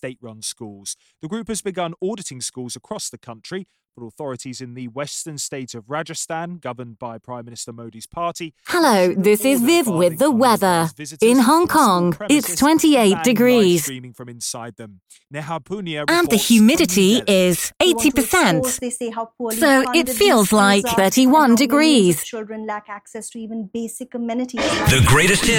state-run schools. The group has begun auditing schools across the country, but authorities in the western state of Rajasthan, governed by Prime Minister Modi's party... Hello, this is Viv with the weather. In Hong Kong, it's 28 degrees. From inside them. Neha And the humidity is 80%. So it feels like 31 degrees. Children lack access to even basic amenities. The greatest hits.